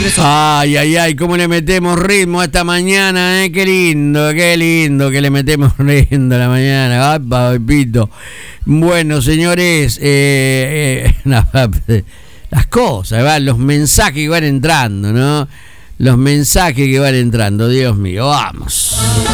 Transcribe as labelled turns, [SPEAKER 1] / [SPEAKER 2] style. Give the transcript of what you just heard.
[SPEAKER 1] ingresó.
[SPEAKER 2] Ay, cómo le metemos ritmo a esta mañana, qué lindo que le metemos ritmo a la mañana. Apa, Pepito. Bueno, señores, las cosas, los mensajes que van entrando, ¿no? Los mensajes que van entrando, Dios mío, vamos.